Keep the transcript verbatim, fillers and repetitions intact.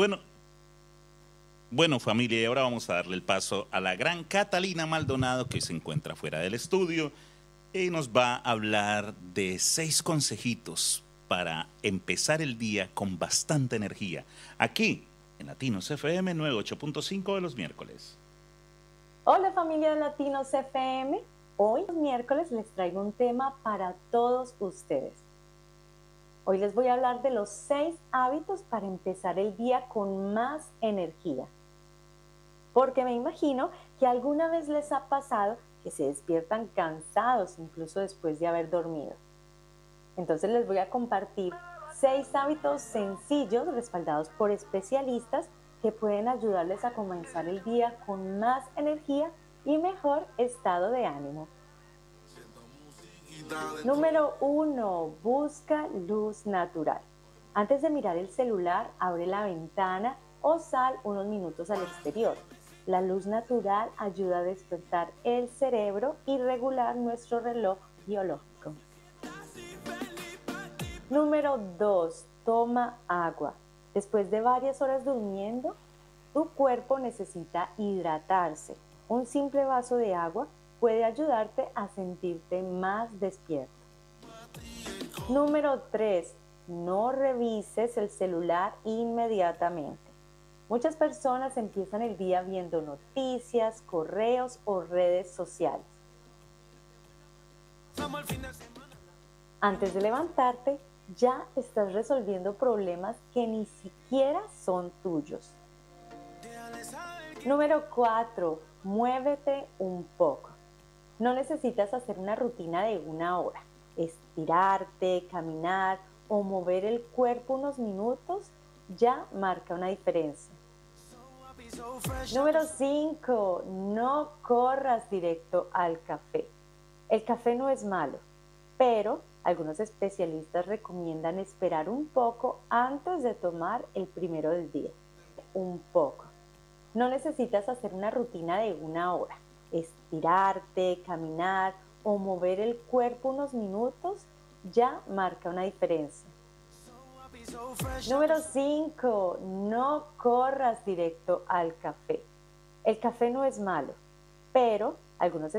Bueno, bueno familia, y ahora vamos a darle el paso a la gran Catalina Maldonado, que se encuentra fuera del estudio y nos va a hablar de seis consejitos para empezar el día con bastante energía, aquí en Latinos F M noventa y ocho punto cinco de los miércoles. Hola familia de Latinos F M, hoy los miércoles les traigo un tema para todos ustedes. Hoy les voy a hablar de los seis hábitos para empezar el día con más energía. Porque me imagino que alguna vez les ha pasado que se despiertan cansados incluso después de haber dormido. Entonces les voy a compartir seis hábitos sencillos respaldados por especialistas que pueden ayudarles a comenzar el día con más energía y mejor estado de ánimo. Número uno, busca luz natural. Antes de mirar el celular, abre la ventana o sal unos minutos al exterior. La luz natural ayuda a despertar el cerebro y regular nuestro reloj biológico. Número dos, toma agua. Después de varias horas durmiendo, tu cuerpo necesita hidratarse. Un simple vaso de agua puede ayudarte a sentirte más despierto. Número tres, no revises el celular inmediatamente. Muchas personas empiezan el día viendo noticias, correos o redes sociales. Antes de levantarte, ya estás resolviendo problemas que ni siquiera son tuyos. Número cuatro, muévete un poco. No necesitas hacer una rutina de una hora. Estirarte, caminar o mover el cuerpo unos minutos ya marca una diferencia. Número cinco, no corras directo al café. El café no es malo, pero algunos especialistas recomiendan esperar un poco antes de tomar el primero del día. Un poco. No necesitas hacer una rutina de una hora. Estirarte, caminar o mover el cuerpo unos minutos ya marca una diferencia. Número cinco, no corras directo al café. El café no es malo, pero algunos